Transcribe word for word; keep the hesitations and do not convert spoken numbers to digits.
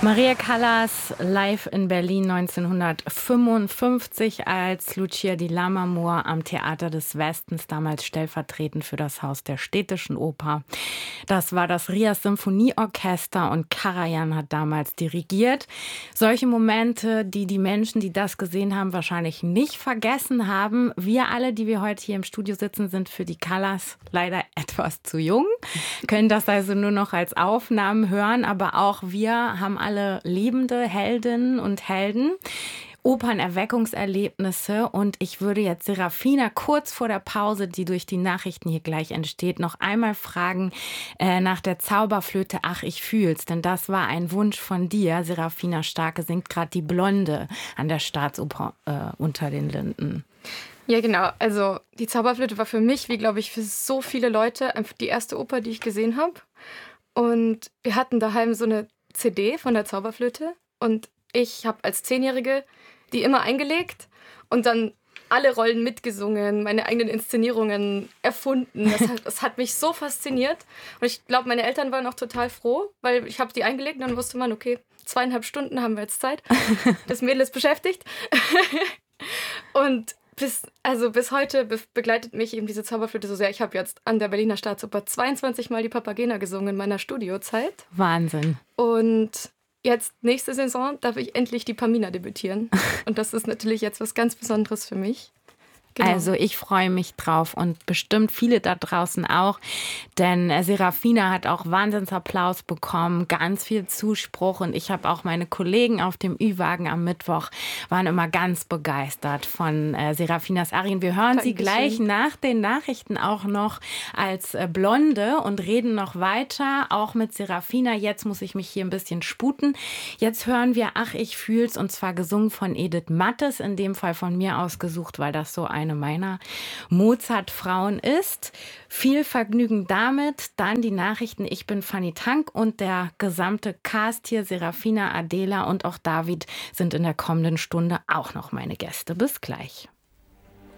Maria Callas live in Berlin neunzehnhundertfünfundfünfzig als Lucia di Lammermoor am Theater des Westens, damals stellvertretend für das Haus der Städtischen Oper. Das war das Rias Symphonieorchester und Karajan hat damals dirigiert. Solche Momente, die die Menschen, die das gesehen haben, wahrscheinlich nicht vergessen haben. Wir alle, die wir heute hier im Studio sitzen, sind für die Callas leider etwas zu jung, können das also nur noch als Aufnahmen hören, aber auch wir haben alle lebende Heldinnen und Helden, Opernerweckungserlebnisse und ich würde jetzt Serafina kurz vor der Pause, die durch die Nachrichten hier gleich entsteht, noch einmal fragen äh, nach der Zauberflöte Ach, ich fühl's, denn das war ein Wunsch von dir. Serafina Starke singt gerade die Blonde an der Staatsoper äh, unter den Linden. Ja, genau. Also die Zauberflöte war für mich, wie glaube ich für so viele Leute, einfach die erste Oper, die ich gesehen habe. Und wir hatten daheim so eine C D von der Zauberflöte und ich habe als Zehnjährige die immer eingelegt und dann alle Rollen mitgesungen, meine eigenen Inszenierungen erfunden. Das hat, das hat mich so fasziniert und ich glaube, meine Eltern waren auch total froh, weil ich habe die eingelegt und dann wusste man, okay, zweieinhalb Stunden haben wir jetzt Zeit. Das Mädel ist beschäftigt. Und bis, also bis heute be- begleitet mich eben diese Zauberflöte so sehr. Ich habe jetzt an der Berliner Staatsoper zweiundzwanzig Mal die Papagena gesungen in meiner Studiozeit. Wahnsinn. Und jetzt, nächste Saison, darf ich endlich die Pamina debütieren. Und das ist natürlich jetzt was ganz Besonderes für mich. Genau. Also ich freue mich drauf und bestimmt viele da draußen auch, denn Serafina hat auch Wahnsinnsapplaus bekommen, ganz viel Zuspruch und ich habe auch meine Kollegen auf dem Ü-Wagen am Mittwoch waren immer ganz begeistert von äh, Serafinas Arien. Wir hören Dankeschön. Sie gleich nach den Nachrichten auch noch als äh, Blonde und reden noch weiter, auch mit Serafina. Jetzt muss ich mich hier ein bisschen sputen. Jetzt hören wir Ach, ich fühl's und zwar gesungen von Edith Mattes, in dem Fall von mir ausgesucht, weil das so ein eine meiner Mozart-Frauen ist. Viel Vergnügen damit. Dann die Nachrichten. Ich bin Fanny Tank und der gesamte Cast hier, Serafina, Adela und auch David, sind in der kommenden Stunde auch noch meine Gäste. Bis gleich.